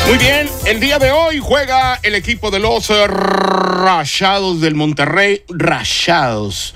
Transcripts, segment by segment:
Muy bien, el día de hoy juega el equipo de los Rayados del Monterrey. Rayados.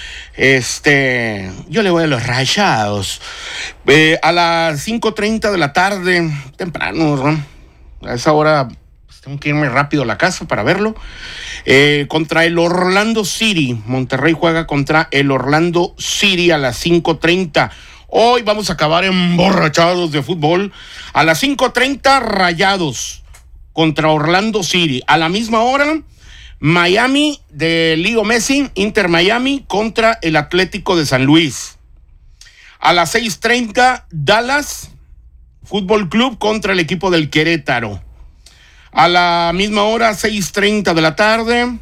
Yo le voy a los Rayados. A las 5:30 de la tarde, temprano, ¿no? A esa hora pues, tengo que irme rápido a la casa para verlo. Contra el Orlando City. Monterrey juega contra el Orlando City a las 5:30. Hoy vamos a acabar emborrachados de fútbol. A las 5:30, Rayados contra Orlando City. A la misma hora, Miami de Leo Messi, Inter Miami contra el Atlético de San Luis. A las 6:30, Dallas Fútbol Club contra el equipo del Querétaro. A la misma hora, 6:30 de la tarde,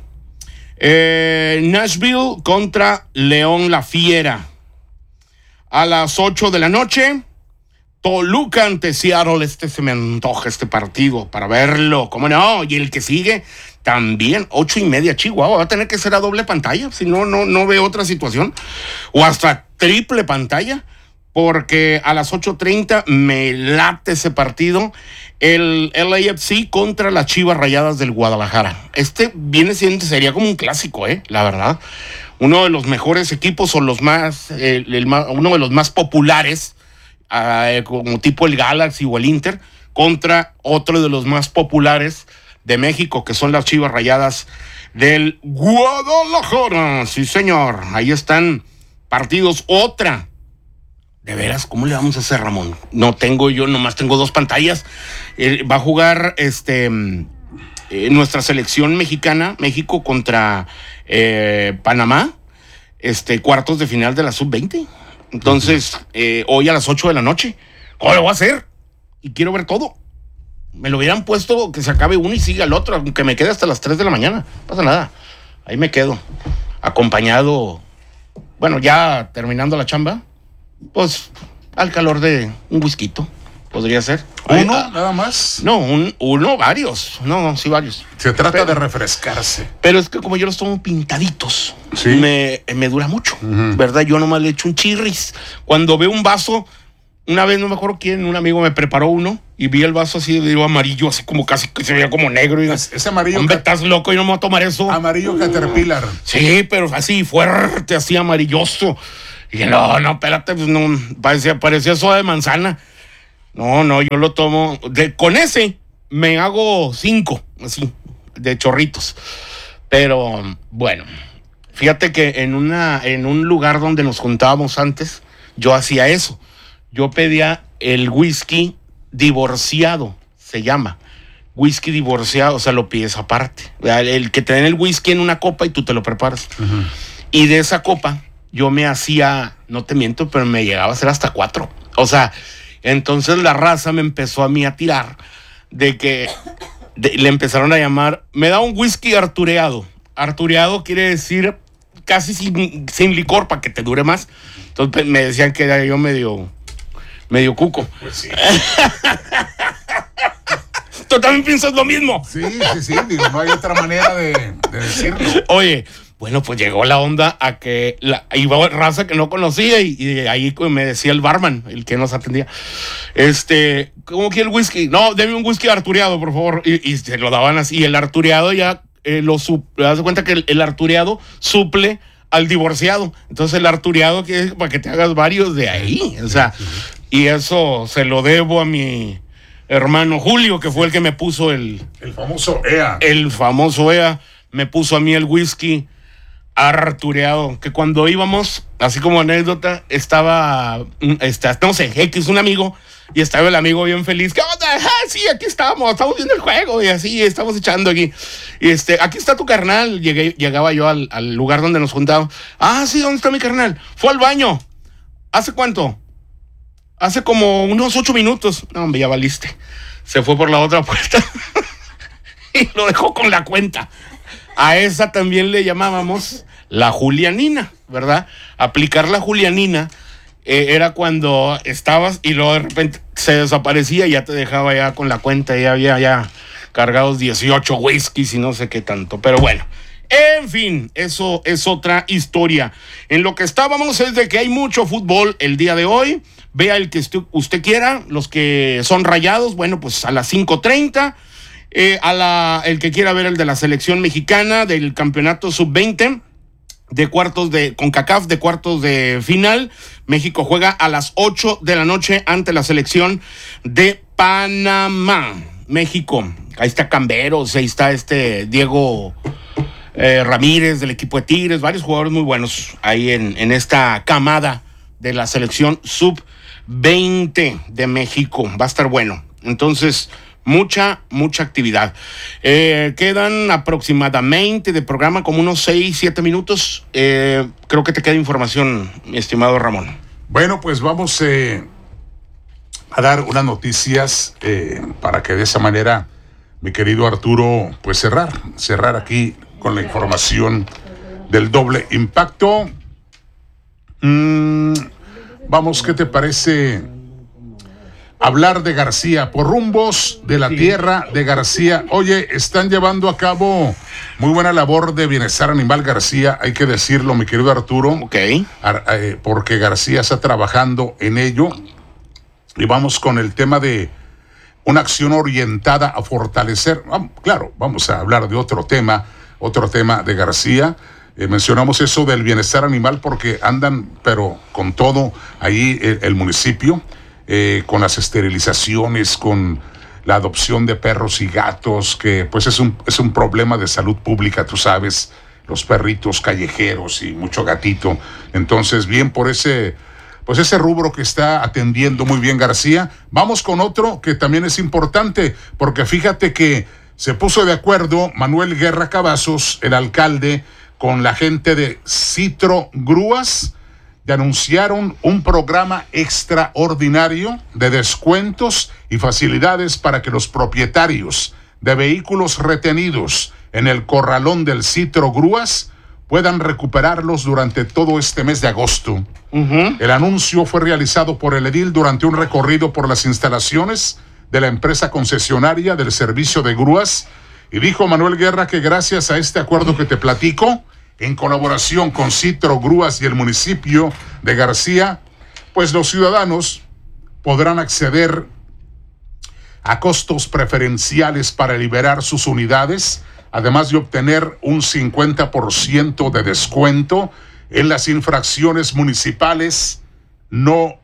Nashville contra León La Fiera. A las 8 de la noche, Toluca ante Seattle. Se me antoja este partido para verlo. ¿Cómo no? Y el que sigue también, 8:30, Chihuahua. Va a tener que ser a doble pantalla. Si no, no veo otra situación. O hasta triple pantalla. Porque a las 8:30 me late ese partido. El LAFC contra las Chivas Rayadas del Guadalajara. Sería como un clásico, la verdad. Uno de los mejores equipos o uno de los más populares, como tipo el Galaxy o el Inter, contra otro de los más populares de México, que son las Chivas Rayadas del Guadalajara. Sí, señor. Ahí están partidos. Otra. De veras, ¿cómo le vamos a hacer, Ramón? Nomás tengo 2 pantallas. Va a jugar nuestra selección mexicana, México contra Panamá, cuartos de final de la sub-20. Entonces, hoy a las 8 de la noche. ¿Cómo lo voy a hacer? Y quiero ver todo. Me lo hubieran puesto que se acabe uno y siga el otro, aunque me quede hasta las 3 de la mañana. No pasa nada. Ahí me quedo. Acompañado, ya terminando la chamba, pues al calor de un whisky. Podría ser. ¿Uno nada más? No, varios. No, sí, varios. Se trata de refrescarse. Pero es que como yo los tomo pintaditos, ¿sí? me dura mucho, ¿verdad? Yo nomás le echo un chirris. Cuando veo un vaso, una vez no me acuerdo quién, un amigo me preparó uno y vi el vaso así de amarillo, así como casi que se veía como negro. Y ese amarillo. Hombre, estás loco y no me voy a tomar eso. Amarillo Caterpillar. Sí, pero así fuerte, así amarilloso. Y dije, no, espérate, pues no, parecía soda de manzana. No, yo lo tomo. Con ese me hago 5, así, de chorritos. Pero, bueno, fíjate que en un lugar donde nos juntábamos antes, yo hacía eso. Yo pedía el whisky divorciado, se llama. Whisky divorciado, o sea, lo pides aparte. El que te den el whisky en una copa y tú te lo preparas. Uh-huh. Y de esa copa, yo me hacía, no te miento, pero me llegaba a hacer hasta 4. O sea, entonces la raza me empezó a mí a tirar de que le empezaron a llamar, me da un whisky artureado. Artureado quiere decir casi sin licor para que te dure más. Entonces me decían que era yo medio cuco. Pues sí. ¿Tú también piensas lo mismo? Sí. Digo, no hay otra manera de decirlo. Oye, bueno, pues llegó la onda a que iba raza que no conocía y ahí me decía el barman, el que nos atendía, ¿cómo quiere el whisky? No, deme un whisky artureado, por favor. Y se lo daban así. Y el artureado ya te das cuenta que el artureado suple al divorciado. Entonces el artureado que es para que te hagas varios de ahí. O sea, y eso se lo debo a mi hermano Julio, que fue el que me puso el famoso EA. El famoso EA me puso a mí el whisky artureado, que cuando íbamos, así como anécdota, estaba, no sé, X, un amigo, y estaba el amigo bien feliz. ¿Qué onda? Sí, aquí estamos viendo el juego, y así, estamos echando aquí. Y aquí está tu carnal. Llegaba yo al lugar donde nos juntábamos. Sí, ¿dónde está mi carnal? Fue al baño. ¿Hace cuánto? Hace como unos 8 minutos. No, hombre, ya valiste. Se fue por la otra puerta y lo dejó con la cuenta. A esa también le llamábamos la julianina, ¿verdad? Aplicar la julianina era cuando estabas y luego de repente se desaparecía y ya te dejaba ya con la cuenta y había ya cargados 18 whiskies y no sé qué tanto. Pero bueno, en fin, eso es otra historia. En lo que estábamos es de que hay mucho fútbol el día de hoy. vea el que usted quiera. Los que son Rayados, bueno, pues a las 5:30. El que quiera ver el de la selección mexicana del campeonato sub-20 de cuartos de CONCACAF, de cuartos de final. México juega a las 8 de la noche ante la selección de Panamá. México, ahí está Camberos, ahí está Diego Ramírez del equipo de Tigres, varios jugadores muy buenos ahí en esta camada de la selección sub-20 de México. Va a estar bueno. Entonces, mucha actividad. Quedan aproximadamente de programa como unos 6-7 minutos. Creo que te queda información, mi estimado Ramón. Bueno, pues vamos a dar unas noticias para que de esa manera, mi querido Arturo, pues cerrar aquí con la información del doble impacto. Vamos, ¿qué te parece? Hablar de García, por rumbos de la tierra de García. Oye, están llevando a cabo muy buena labor de bienestar animal García, hay que decirlo, mi querido Arturo. Ok. Porque García está trabajando en ello. Y vamos con el tema de una acción orientada a fortalecer. Claro, vamos a hablar de otro tema de García. Mencionamos eso del bienestar animal porque andan, pero con todo, ahí el municipio. Con las esterilizaciones, con la adopción de perros y gatos, que pues es un problema de salud pública, tú sabes, los perritos callejeros y mucho gatito. Entonces, bien por ese rubro que está atendiendo muy bien García. Vamos con otro que también es importante, porque fíjate que se puso de acuerdo Manuel Guerra Cavazos, el alcalde, con la gente de Citro Grúas, y anunciaron un programa extraordinario de descuentos y facilidades para que los propietarios de vehículos retenidos en el corralón del Citro Grúas puedan recuperarlos durante todo este mes de agosto. El anuncio fue realizado por el edil durante un recorrido por las instalaciones de la empresa concesionaria del servicio de grúas, y dijo Manuel Guerra que gracias a este acuerdo que te platico, en colaboración con Citro Grúas y el municipio de García, pues los ciudadanos podrán acceder a costos preferenciales para liberar sus unidades, además de obtener un 50% de descuento en las infracciones municipales no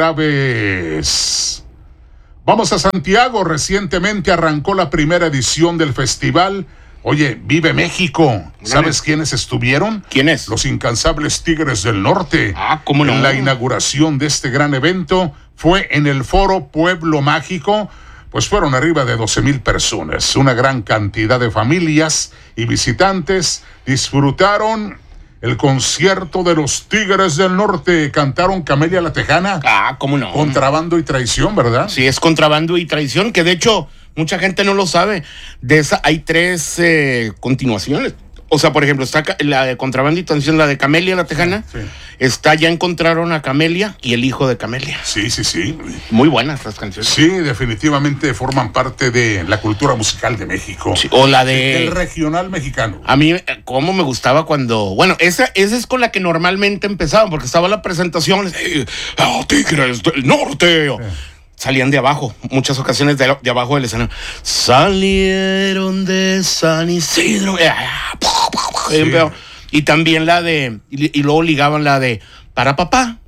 graves. Vamos a Santiago. Recientemente arrancó la primera edición del festival Oye, Vive México. ¿Sabes quiénes estuvieron? ¿Quiénes? Los incansables Tigres del Norte. ¿Cómo no? En la inauguración de este gran evento fue en el Foro Pueblo Mágico. Pues fueron arriba de 12,000 personas. Una gran cantidad de familias y visitantes disfrutaron el concierto de los Tigres del Norte. Cantaron Camelia la Tejana. ¿Cómo no? Contrabando y traición, ¿verdad? Sí, es contrabando y traición, que de hecho mucha gente no lo sabe. De esa hay 3 continuaciones. O sea, por ejemplo, está la de contrabando y traición, la de Camelia la Tejana. Sí. Está, ya encontraron a Camelia y el hijo de Camelia. Sí. Muy buenas las canciones. Sí, definitivamente forman parte de la cultura musical de México. Sí, o la de... El regional mexicano. A mí, cómo me gustaba cuando... Bueno, esa es con la que normalmente empezaban, porque estaba la presentación. Tigres del Norte. Sí. Salían de abajo, muchas ocasiones de abajo del escenario. Salieron de San Isidro. Sí. Y también la de... Y luego ligaban la de... Para papá.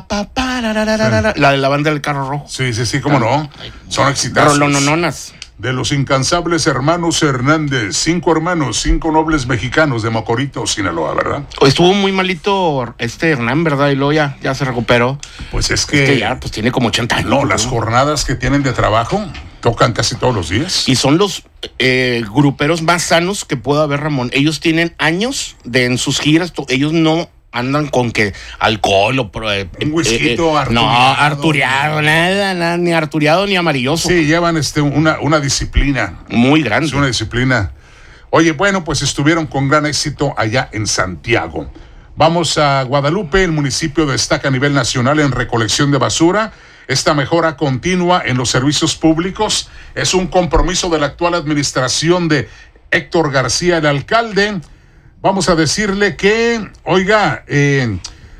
La de la banda del carro rojo. Sí, cómo no. Son exitazos. Rolonononas. De los incansables hermanos Hernández. 5 hermanos, 5 nobles mexicanos de Mocorito, Sinaloa, ¿verdad? Estuvo muy malito Hernán, ¿verdad? Y luego ya se recuperó. Pues es que ya pues tiene como 80 años. No, las jornadas que tienen de trabajo tocan casi todos los días. Y son los gruperos más sanos que pueda haber, Ramón. Ellos tienen años en sus giras. Ellos no andan con que alcohol o un whisky arturiado. No, arturiado, nada, ni arturiado ni amarilloso. Sí, llevan una disciplina muy grande. Es una disciplina. Oye, bueno, pues estuvieron con gran éxito allá en Santiago. Vamos a Guadalupe. El municipio destaca a nivel nacional en recolección de basura. Esta mejora continua en los servicios públicos es un compromiso de la actual administración de Héctor García, el alcalde. Vamos a decirle que, oiga,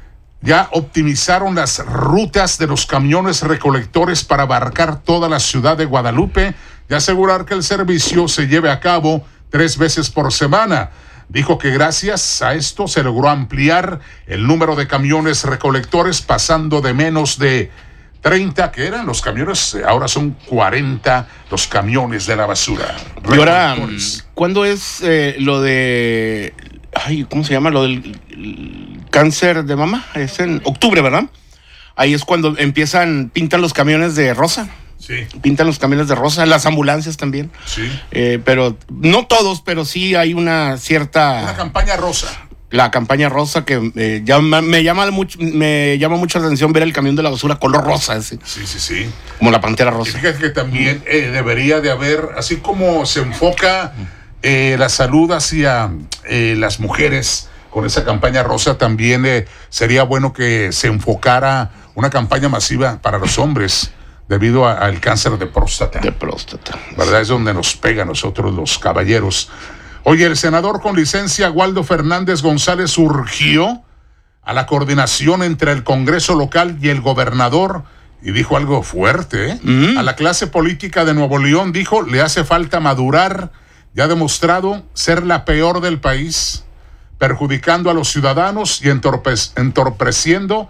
ya optimizaron las rutas de los camiones recolectores para abarcar toda la ciudad de Guadalupe y asegurar que el servicio se lleve a cabo 3 veces por semana. Dijo que gracias a esto se logró ampliar el número de camiones recolectores, pasando de menos de 30 que eran los camiones, ahora son 40 los camiones de la basura. Y ahora, ¿cuándo es lo de... ¿cómo se llama? Lo del cáncer de mama? Es en octubre, ¿verdad? Ahí es cuando pintan los camiones de rosa. Sí. Pintan los camiones de rosa, las ambulancias también. Sí. Pero no todos, pero sí hay una cierta... Una campaña rosa. La campaña rosa que me llama mucho la atención ver el camión de la basura color rosa ese. Sí. Como la pantera rosa. Y fíjate que también debería de haber, así como se enfoca la salud hacia las mujeres con esa campaña rosa, también sería bueno que se enfocara una campaña masiva para los hombres debido al cáncer de próstata. De próstata. ¿Verdad? Es donde nos pega a nosotros los caballeros. Oye, el senador con licencia Waldo Fernández González urgió a la coordinación entre el Congreso local y el gobernador y dijo algo fuerte, ¿eh? A la clase política de Nuevo León, dijo, le hace falta madurar, ya ha demostrado ser la peor del país, perjudicando a los ciudadanos y entorpeciendo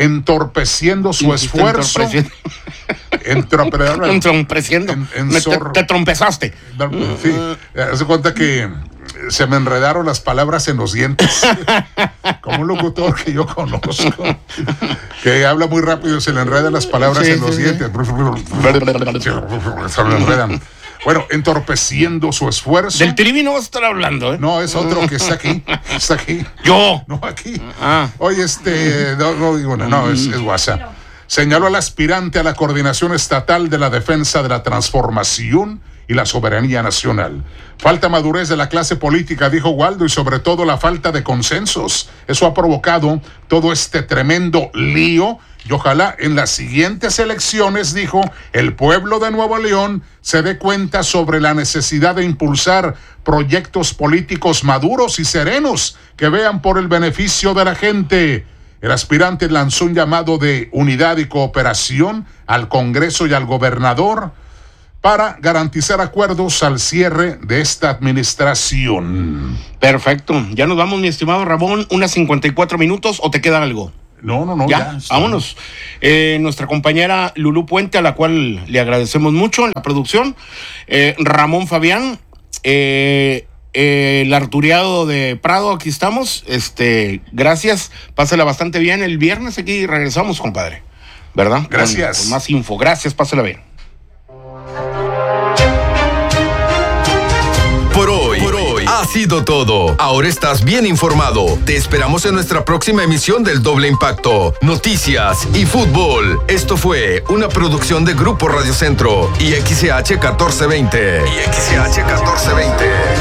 su esfuerzo. Entorpeciendo. Te trompezaste. Sí, haz de cuenta que se me enredaron las palabras en los dientes. Como un locutor que yo conozco, que habla muy rápido, se le enredan las palabras en los dientes. Se le enredan. Bueno, entorpeciendo su esfuerzo. Del Trivi no vas a estar hablando, ¿eh? No, es otro que está aquí. Está aquí. Yo. No, aquí. Oye, no digo, no, es WhatsApp. Señaló al aspirante a la coordinación estatal de la defensa de la transformación y la soberanía nacional. Falta madurez de la clase política, dijo Waldo, y sobre todo la falta de consensos. Eso ha provocado todo este tremendo lío y ojalá en las siguientes elecciones, dijo, el pueblo de Nuevo León se dé cuenta sobre la necesidad de impulsar proyectos políticos maduros y serenos que vean por el beneficio de la gente. El aspirante lanzó un llamado de unidad y cooperación al Congreso y al gobernador para garantizar acuerdos al cierre de esta administración. Perfecto. Ya nos vamos, mi estimado Ramón. Unas 54 minutos, ¿o te queda algo? No, ya vámonos. Nuestra compañera Lulú Puente, a la cual le agradecemos mucho en la producción. Ramón Fabián, el Arturiado de Prado, aquí estamos. Gracias, pásala bastante bien. El viernes aquí regresamos, compadre, ¿verdad? Gracias. Con más info. Gracias, pásala bien. Por hoy ha sido todo. Ahora estás bien informado. Te esperamos en nuestra próxima emisión del Doble Impacto. Noticias y fútbol. Esto fue una producción de Grupo Radio Centro y XCH 1420.